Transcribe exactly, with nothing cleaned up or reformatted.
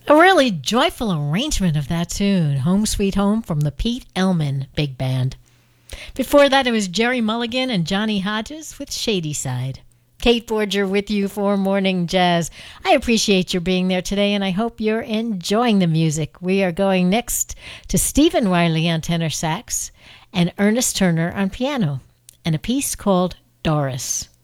A really joyful arrangement of that tune, Home Sweet Home from the Pete Elman Big Band. Before that, it was Jerry Mulligan and Johnny Hodges with Shady Side. Kate Forger with you for Morning Jazz. I appreciate your being there today, and I hope you're enjoying the music. We are going next to Stephen Riley on tenor sax and Ernest Turner on piano, and a piece called Doris.